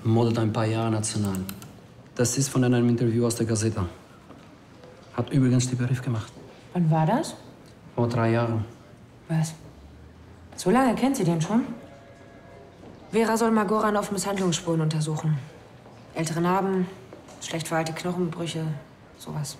Modelt ein paar Jahre national. Das ist von einem Interview aus der Gazeta. Hat übrigens die Brief gemacht. Wann war das? Vor 3 Jahren. Was? So lange kennt sie den schon? Vera soll mal Goran auf Misshandlungsspuren untersuchen. Ältere Narben, schlecht verheilte Knochenbrüche, sowas.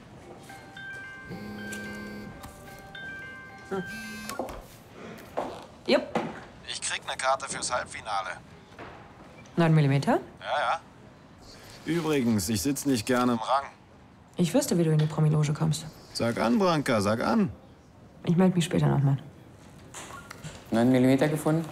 Jupp. Ich krieg eine Karte fürs Halbfinale. 9 Millimeter? Ja. Übrigens, ich sitze nicht gerne im Rang. Ich wüsste, wie du in die Promiloge kommst. Sag an, Branka, sag an. Ich melde mich später nochmal. 9 Millimeter gefunden?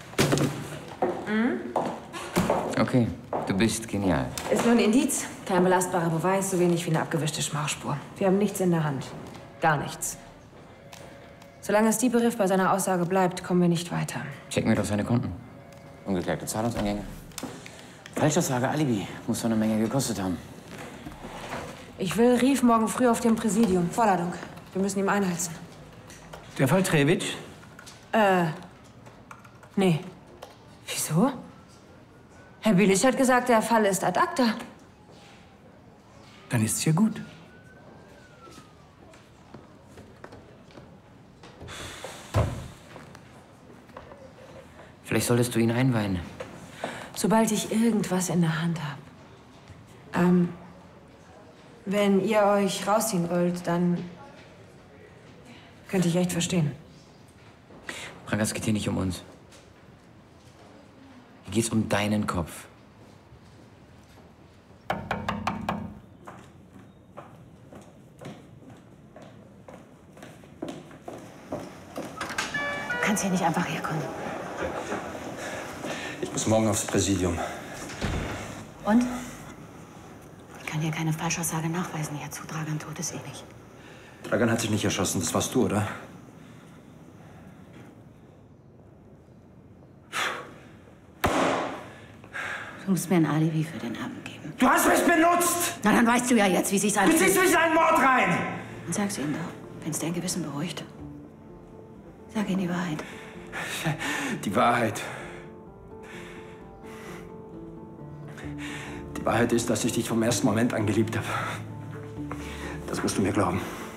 Okay, du bist genial. Ist nur ein Indiz, kein belastbarer Beweis, so wenig wie eine abgewischte Schmachspur. Wir haben nichts in der Hand. Gar nichts. Solange Stiperev bei seiner Aussage bleibt, kommen wir nicht weiter. Checken wir doch seine Konten. Ungeklärte Zahlungseingänge. Falschaussage, Alibi. Muss doch eine Menge gekostet haben. Ich will Rief morgen früh auf dem Präsidium. Vorladung. Wir müssen ihm einheizen. Der Fall Trevic? Nee. Wieso? Herr Bilic hat gesagt, der Fall ist ad acta. Dann ist's ja gut. Vielleicht solltest du ihn einweihen. Sobald ich irgendwas in der Hand habe. Wenn ihr euch rausziehen wollt, dann könnte ich echt verstehen. Branka, es geht hier nicht um uns. Hier geht's um deinen Kopf. Du kannst hier nicht einfach herkommen. Ich muss morgen aufs Präsidium. Und? Ich kann hier keine Falschaussage nachweisen hierzu. Dragan tot ist eh nicht. Dragan hat sich nicht erschossen, das warst du, oder? Du musst mir ein Alibi für den Abend geben. Du hast mich benutzt! Na, dann weißt du ja jetzt, wie sich's Du anfühlt. ziehst mich in einen Mord rein! Dann sag's ihm doch, wenn's dein Gewissen beruhigt. Sag ihm die Wahrheit. Die Wahrheit. Die Wahrheit ist, dass ich dich vom ersten Moment an geliebt habe. Das musst du mir glauben.